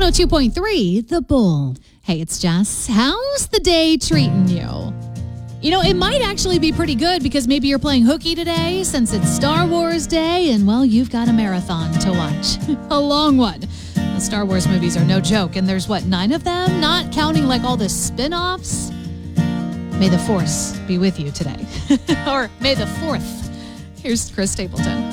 102.3 The Bull. Hey, it's Jess. How's the day treating you? You know, it might actually be pretty good because maybe you're playing hooky today since it's Star Wars Day and, well, you've got a marathon to watch. A long one. The Star Wars movies are no joke, and there's, 9 of them? Not counting, all the spin-offs? May the Force be with you today. Or may the 4th. Here's Chris Stapleton.